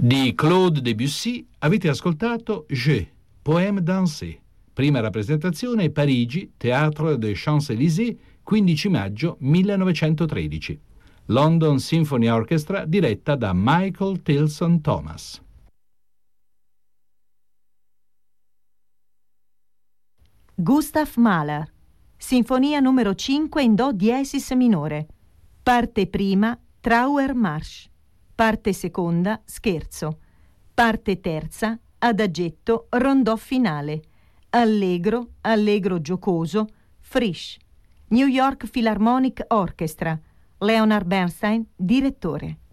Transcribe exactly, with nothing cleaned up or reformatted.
Di Claude Debussy avete ascoltato Je, Poème dansé. Prima rappresentazione Parigi, Théâtre des Champs-Élysées, quindici maggio millenovecentotredici. London Symphony Orchestra diretta da Michael Tilson Thomas. Gustav Mahler, Sinfonia numero cinque in Do diesis minore. Parte prima, Trauermarsch. Parte seconda, Scherzo. Parte terza, Adagetto, rondò finale. Allegro, allegro giocoso, Frisch. New York Philharmonic Orchestra. Leonard Bernstein, direttore.